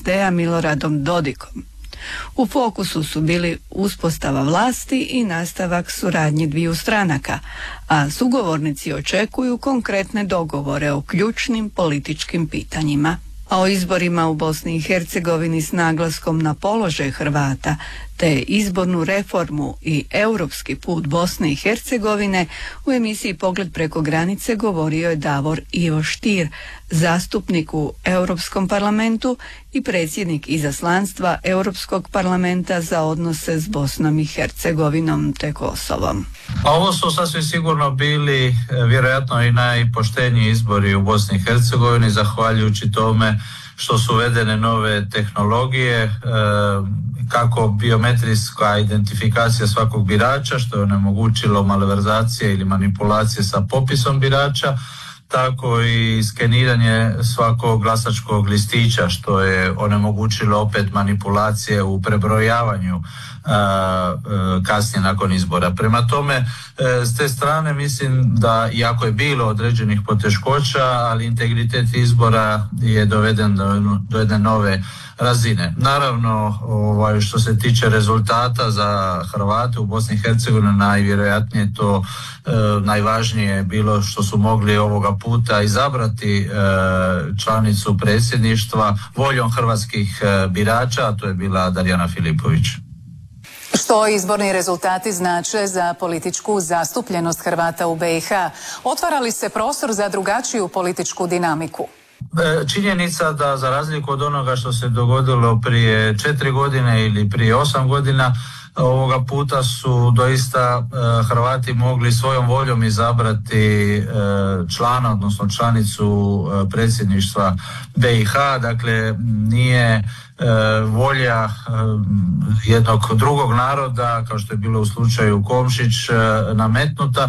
SNSD-a Miloradom Dodikom. U fokusu su bili uspostava vlasti i nastavak suradnje dviju stranaka, a sugovornici očekuju konkretne dogovore o ključnim političkim pitanjima. A o izborima u Bosni i Hercegovini s naglaskom na položaj Hrvata te izbornu reformu i europski put Bosne i Hercegovine u emisiji Pogled preko granice govorio je Davor Ivo Stier, zastupnik u Europskom parlamentu i predsjednik izaslanstva Europskog parlamenta za odnose s Bosnom i Hercegovinom te Kosovom. A ovo su sasvim sigurno bili vjerojatno i najpošteniji izbori u Bosni i Hercegovini, zahvaljujući tome što su uvedene nove tehnologije, kako biometrijska identifikacija svakog birača, što je onemogućilo malverzacije ili manipulacije sa popisom birača, tako i skeniranje svakog glasačkog listića, što je onemogućilo opet manipulacije u prebrojavanju kasnije nakon izbora. Prema tome, s te strane mislim da, iako je bilo određenih poteškoća, ali integritet izbora je doveden do jedne nove razine. Naravno, što se tiče rezultata za Hrvate u Bosni i Hercegovini, najvjerojatnije to najvažnije je bilo što su mogli ovoga puta izabrati članicu predsjedništva voljom hrvatskih birača, a to je bila Darjana Filipović. Što izborni rezultati znače za političku zastupljenost Hrvata u BiH? Otvara li se prostor za drugačiju političku dinamiku? Činjenica da, za razliku od onoga što se dogodilo prije 4 godine ili prije 8 godina, ovoga puta su doista Hrvati mogli svojom voljom izabrati člana, odnosno članicu predsjedništva BiH. Dakle, nije volja jednog drugog naroda, kao što je bilo u slučaju Komšić, nametnuta,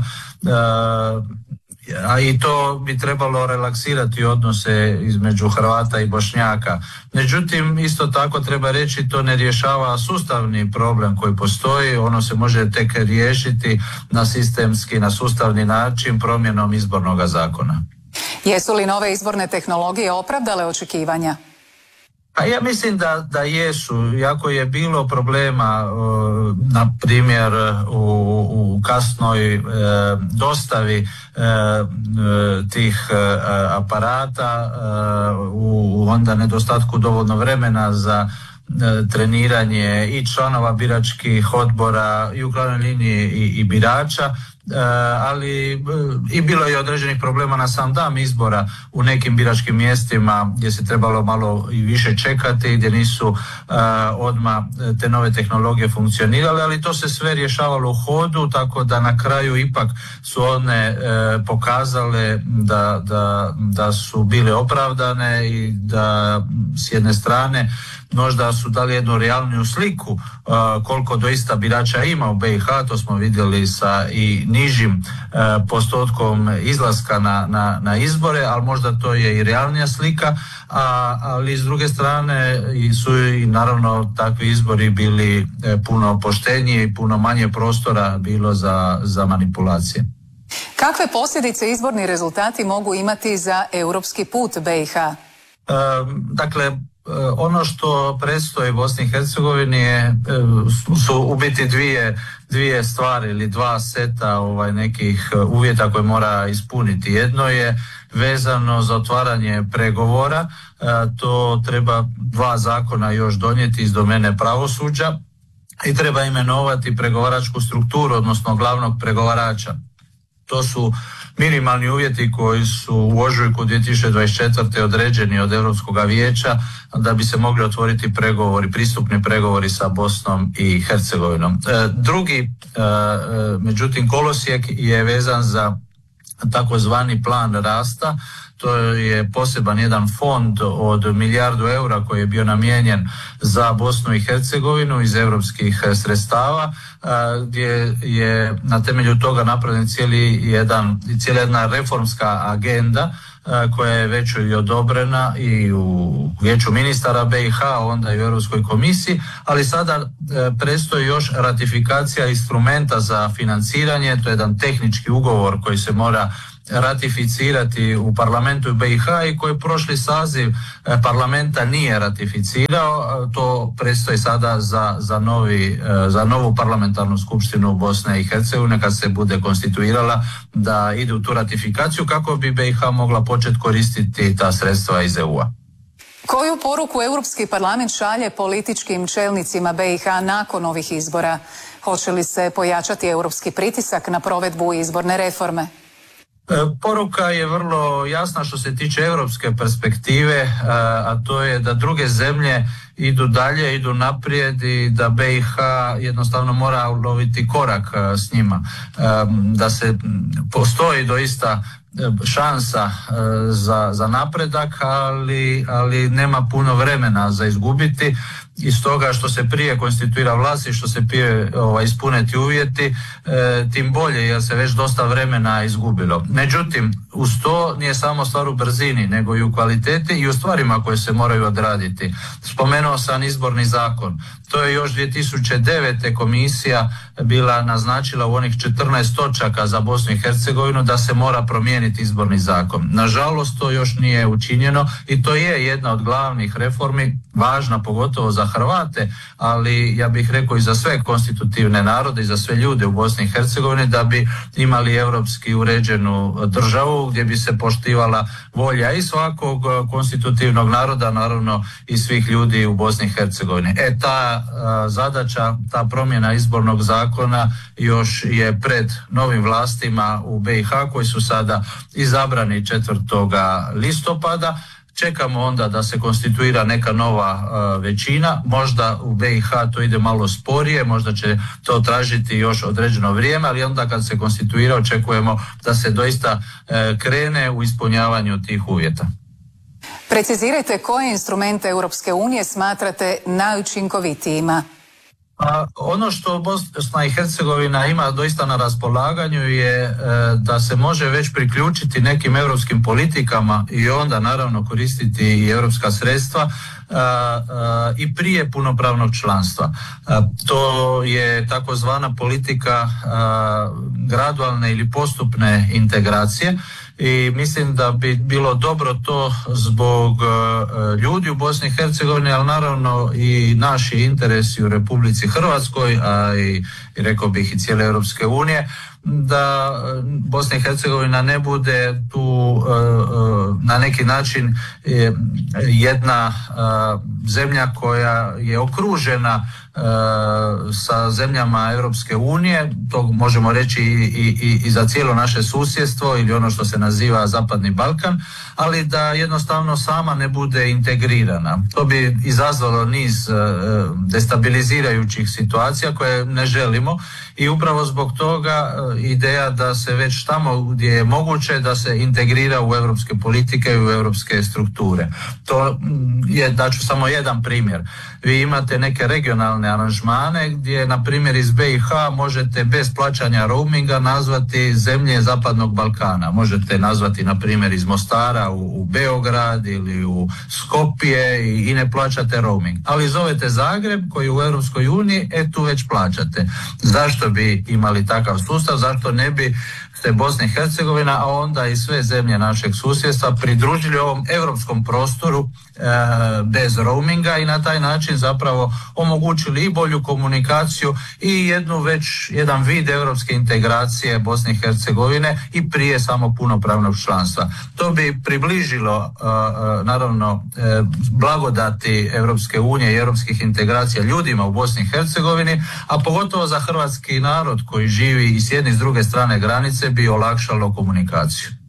a i to bi trebalo relaksirati odnose između Hrvata i Bošnjaka. Međutim, isto tako treba reći, to ne rješava sustavni problem koji postoji, ono se može tek riješiti na sistemski, na sustavni način promjenom izbornog zakona. Jesu li nove izborne tehnologije opravdale očekivanja? A ja mislim da jesu, iako je bilo problema, na primjer u kasnoj dostavi tih aparata, u onda nedostatku dovoljno vremena za treniranje i članova biračkih odbora i u krajnjoj liniji i birača, ali i bilo je određenih problema na sam dan izbora u nekim biračkim mjestima gdje se trebalo malo i više čekati, gdje nisu odmah te nove tehnologije funkcionirale, ali to se sve rješavalo u hodu, tako da na kraju ipak su one pokazale da su bile opravdane i da s jedne strane možda su dali jednu realniju sliku koliko doista birača ima u BiH, to smo vidjeli sa i nižim postotkom izlaska na izbore, ali možda to je i realnija slika, ali s druge strane su i naravno takvi izbori bili puno pošteniji i puno manje prostora bilo za manipulacije. Kakve posljedice izborni rezultati mogu imati za europski put BiH? Dakle, ono što predstoji Bosni i Hercegovini su u biti dvije stvari ili dva seta nekih uvjeta koje mora ispuniti. Jedno je vezano za otvaranje pregovora, to treba 2 zakona još donijeti iz domene pravosuđa i treba imenovati pregovaračku strukturu, odnosno glavnog pregovarača. To su minimalni uvjeti koji su u ožujku 2024. određeni od Europskog vijeća da bi se mogli otvoriti pregovori, pristupni pregovori sa Bosnom i Hercegovinom. Drugi, međutim, kolosijek je vezan za takozvani plan rasta. To je poseban jedan fond od 1 milijardu eura koji je bio namijenjen za Bosnu i Hercegovinu iz europskih sredstava, gdje je na temelju toga napravljen cijela jedna reformska agenda koja je već i odobrena i u Vijeću ministara BiH, onda i u Europskoj komisiji, ali sada predstoji još ratifikacija instrumenta za financiranje. To je jedan tehnički ugovor koji se mora ratificirati u parlamentu BiH i koji prošli saziv parlamenta nije ratificirao. To predstoji sada za novu parlamentarnu skupštinu Bosne i Hercegovine kad se bude konstituirala da ide u tu ratifikaciju kako bi BiH mogla početi koristiti ta sredstva iz EU-a. Koju poruku Europski parlament šalje političkim čelnicima BiH nakon ovih izbora? Hoće li se pojačati europski pritisak na provedbu izborne reforme? Poruka je vrlo jasna što se tiče europske perspektive, a to je da druge zemlje idu dalje, idu naprijed i da BiH jednostavno mora loviti korak s njima. Da se postoji doista šansa za napredak, ali nema puno vremena za izgubiti. I stoga što se prije konstituira vlast i što se prije ispune ti uvjeti, tim bolje jer se već dosta vremena izgubilo. Međutim, uz to nije samo stvar u brzini, nego i u kvaliteti i u stvarima koje se moraju odraditi. Spomenuo sam izborni zakon. To je još 2009. komisija bila naznačila u onih 14 točaka za Bosnu i Hercegovinu da se mora promijeniti izborni zakon. Nažalost, to još nije učinjeno i to je jedna od glavnih reformi, važna pogotovo za Hrvate, ali ja bih rekao i za sve konstitutivne narode i za sve ljude u Bosni i Hercegovini da bi imali europski uređenu državu gdje bi se poštivala volja i svakog konstitutivnog naroda, naravno i svih ljudi u Bosni i Hercegovini. Ta zadaća, ta promjena izbornog zakona još je pred novim vlastima u BiH koji su sada izabrani 4. listopada. Čekamo onda da se konstituira neka nova većina, možda u BiH to ide malo sporije, možda će to tražiti još određeno vrijeme, ali onda kad se konstituira očekujemo da se doista krene u ispunjavanju tih uvjeta. Precizirajte koje instrumente Europske unije smatrate najučinkovitijima. Ono što Bosna i Hercegovina ima doista na raspolaganju je da se može već priključiti nekim europskim politikama i onda naravno koristiti i europska sredstva i prije punopravnog članstva. To je takozvana politika gradualne ili postupne integracije i mislim da bi bilo dobro to zbog ljudi u Bosni i Hercegovini, ali naravno i naši interesi u Republici Hrvatskoj, a i rekao bih i cijele Europske unije, da Bosna i Hercegovina ne bude tu na neki način jedna zemlja koja je okružena sa zemljama Europske unije, to možemo reći i za cijelo naše susjedstvo ili ono što se naziva Zapadni Balkan, ali da jednostavno sama ne bude integrirana. To bi izazvalo niz destabilizirajućih situacija koje ne želimo i upravo zbog toga ideja da se već tamo gdje je moguće da se integrira u europske politike i u europske strukture. To je, daću samo jedan primjer. Vi imate neke regionalne aranžmane gdje, na primjer, iz BiH možete bez plaćanja roaminga nazvati zemlje Zapadnog Balkana. Možete nazvati, na primjer, iz Mostara u Beograd ili u Skopje i ne plaćate roaming. Ali zovete Zagreb koji je u Europskoj uniji, tu već plaćate. Zašto bi imali takav sustav? Zašto ne bi se Bosna i Hercegovina, a onda i sve zemlje našeg susjedstva pridružili ovom europskom prostoru bez roaminga i na taj način zapravo omogućili i bolju komunikaciju i jedan vid europske integracije Bosne i Hercegovine i prije samo punopravnog članstva. To bi približilo naravno blagodati Europske unije i europskih integracija ljudima u Bosni i Hercegovini, a pogotovo za hrvatski narod koji živi i s jedne i s druge strane granice bi olakšalo komunikaciju.